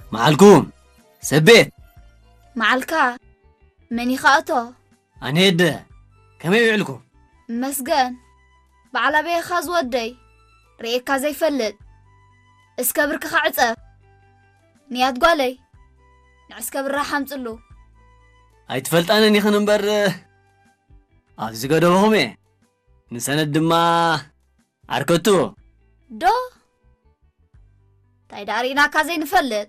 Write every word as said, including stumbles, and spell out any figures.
معلكم سبيت معلكا مني خاطو أنا يد كم يعلكم مسجن بعلا بيه خاز ودي ريكا زي فلت اسكبرك خعصة نيات قالي نعسكبر راح امتلو هاي تفلت أنا نيخن نبر أفزي قدوهم إيه نسند ما أركضتو دو تاي دارينا كازي نفلت